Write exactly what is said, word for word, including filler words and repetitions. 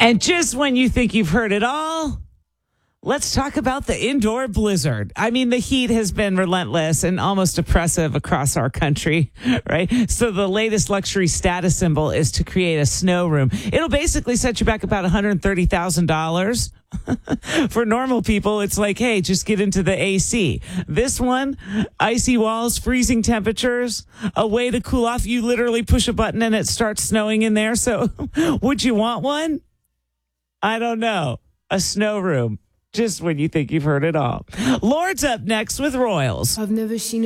And just when you think you've heard it all, let's talk about the indoor blizzard. I mean, the heat has been relentless and almost oppressive across our country, right? So the latest luxury status symbol is to create a snow room. It'll basically set you back about one hundred thirty thousand dollars. For normal people, it's like, hey, just get into the A C. This one, icy walls, freezing temperatures, a way to cool off. You literally push a button and it starts snowing in there. So would you want one? I don't know. A snow room. Just when you think you've heard it all. Lord's up next with Royals. I've never seen